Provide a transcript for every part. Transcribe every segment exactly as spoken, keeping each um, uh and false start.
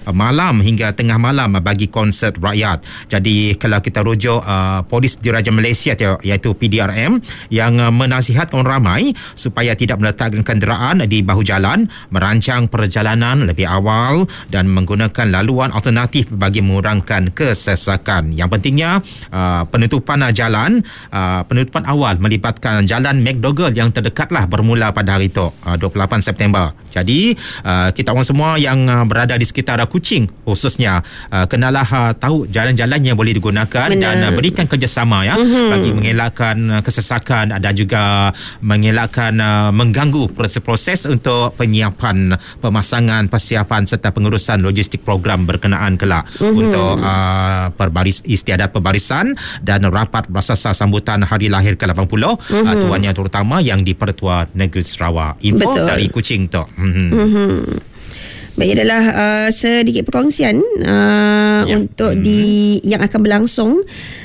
uh, malam hingga tengah malam bagi konsert rakyat. Jadi kalau kita rujuk uh, Polis Diraja Malaysia iaitu P D R M yang uh, menasihatkan ramai supaya tidak meletakkan kenderaan di bahu jalan, merancang perjalanan lebih awal dan menggunakan laluan alternatif bagi mengurangkan kesesakan. Yang pentingnya uh, penutupan uh, jalan, uh, penutupan awal melibatkan jalan McDougall yang terdekatlah bermula pada hari itu uh, dua puluh lapan September. Jadi uh, kita orang semua yang uh, berada di sekitar uh, Kuching khususnya uh, kenalah uh, tahu jalan-jalan yang boleh digunakan. Benar. Dan uh, berikan kerjasama ya mm-hmm. bagi mengelakkan uh, kesesakan dan juga mengelakkan uh, mengganggu proses-proses untuk penyiapan pemasangan, persiapan serta pengurusan logistik program berkenaan kelak mm-hmm. untuk uh, perbaris istiadat perbarisan dan rapat berasaskan sambutan hari lahir ke lapan puluh mm-hmm. uh, Tuan Yang Terutama yang di-Pertua Negeri Sarawak. Info Betul. Dari Kuching tu. Mm-hmm. Mm-hmm. Baik, adalah uh, sedikit perkongsian uh, ya. untuk hmm. di yang akan berlangsung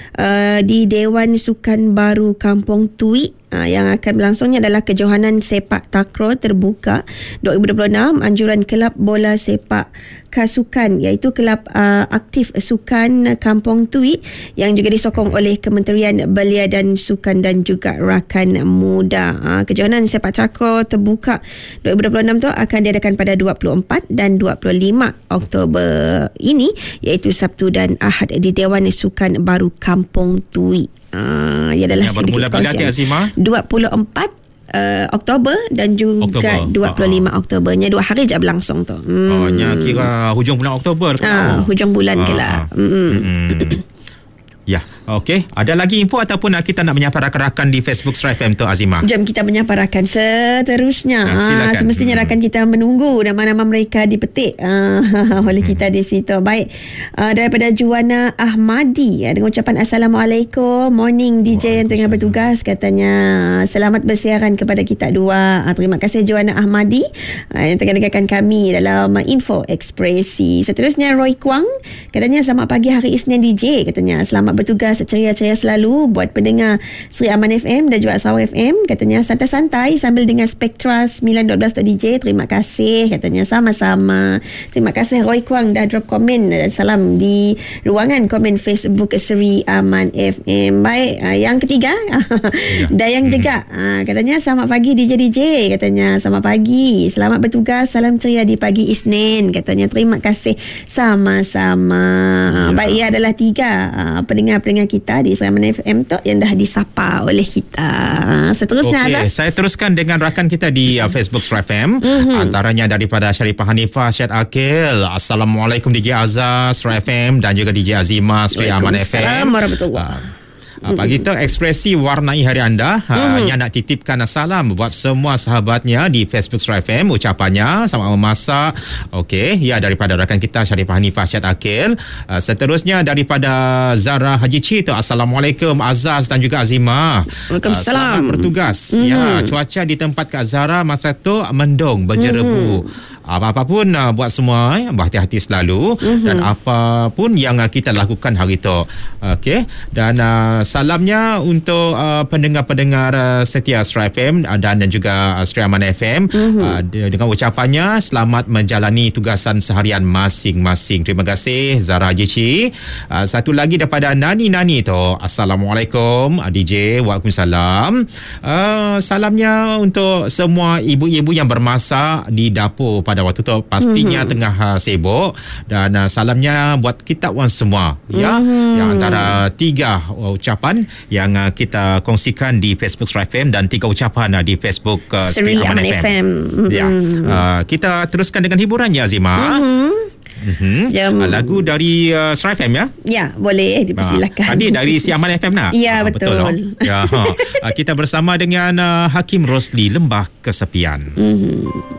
uh, di Dewan Sukan Baru Kampung Tui. Uh, yang akan berlangsungnya adalah kejohanan sepak takraw terbuka dua ribu dua puluh enam anjuran Kelab Bola Sepak Kasukan, iaitu Kelab uh, Aktif Sukan Kampung Tui yang juga disokong oleh Kementerian Belia dan Sukan dan juga Rakan Muda. Uh, kejohanan sepak takraw terbuka dua ribu dua puluh enam tu akan diadakan pada dua puluh empat dan dua puluh lima Oktober ini, iaitu Sabtu dan Ahad di Dewan Sukan Baru Kampung Tui. Uh, ia adalah yang bermula bila Azimah dua puluh empat uh, Oktober dan juga Oktober. dua puluh lima uh-huh. Oktobernya, dua hari je berlangsung tu. Hmm. Oh, nya kira hujung bulan Oktober ke? Uh, hujung bulan uh, ke lah. Uh, mm. mm. Ya, okey. Ada lagi info ataupun kita nak menyapa rakan-rakan di Facebook Star F M tu, Azimah? Jom kita menyapa rakan seterusnya. Nah, ha, semestinya hmm. rakan kita menunggu nama-nama mereka dipetik uh, oleh hmm. kita di situ. Baik, uh, daripada Juana Ahmadi uh, dengan ucapan Assalamualaikum, morning D J yang tengah bertugas, katanya selamat bersiaran kepada kita dua. Uh, terima kasih Juana Ahmadi uh, yang tengah dengarkan kami dalam uh, info ekspresi. Seterusnya Roy Kwang, katanya selamat pagi hari Isnin D J, katanya selamat bertugas ceria-ceria selalu buat pendengar Sri Aman F M dan juga Sarawak F M, katanya santai-santai sambil dengar Spektra sembilan dua belas D J. Terima kasih, katanya sama-sama. Terima kasih Roy Kwang dah drop komen dan salam di ruangan komen Facebook Sri Aman F M. Baik, uh, yang ketiga ya. Dayang juga uh, katanya selamat pagi D J D J, katanya selamat pagi, selamat bertugas, salam ceria di pagi Isnin, katanya terima kasih sama-sama. Ya. Baik, ia adalah tiga uh, pendengar-pendengar kita di Sri Aman F M tu yang dah disapa oleh kita. Seterusnya okay, Azaz, saya teruskan dengan rakan kita di uh, Facebook Sri F M. Mm-hmm. Antaranya daripada Syarifah Hanifah Syed Akil. Assalamualaikum D J Azaz Sri F M dan juga D J Azimah Sri Aman F M. Assalamualaikum warahmatullahi uh, Uh, pagi tu ekspresi warnai hari anda. Hanya uh, nak titipkan salam buat semua sahabatnya di Facebook Star F M. Ucapannya selamat memasak. Okey, ya, daripada rakan kita Syarifah Hanifah Syed Akil. Uh, seterusnya daripada Zara Haji Ci tu. Assalamualaikum Azaz dan juga Azimah. Waalaikumsalam. Uh, selamat bertugas. Mm-hmm. Ya, cuaca di tempat Kak Zara masa tu mendung berjerebu. Mm-hmm. Apa-apa pun uh, buat semua, eh, berhati-hati selalu. Mm-hmm. Dan apa pun yang uh, kita lakukan hari itu. Okey. Dan uh, salamnya untuk uh, pendengar-pendengar uh, setia Star F M uh, dan juga uh, Sri Aman F M. Mm-hmm. uh, dengan ucapannya selamat menjalani tugasan seharian masing-masing. Terima kasih Zara Jici. Uh, satu lagi daripada Nani-Nani tu. Assalamualaikum D J. Waalaikumsalam. Uh, salamnya untuk semua ibu-ibu yang bermasak di dapur pada waktu tu, pastinya mm-hmm. tengah uh, sibuk. Dan uh, salamnya buat kita orang semua, ya, mm-hmm. yang antara tiga uh, ucapan yang uh, kita kongsikan di Facebook Star F M dan tiga ucapan uh, di Facebook uh, Sri Aman F M, F M. Mm-hmm. Ya, uh, kita teruskan dengan hiburannya Azimah. Mm-hmm. Mm-hmm. Jam, lagu dari uh, Star F M, ya? Ya, boleh dipersilakan. Uh, tadi dari Si Aman F M nak? Ya, uh, betul. betul ya, uh, kita bersama dengan uh, Hakim Rosli, Lembah Kesepian. Mm-hmm.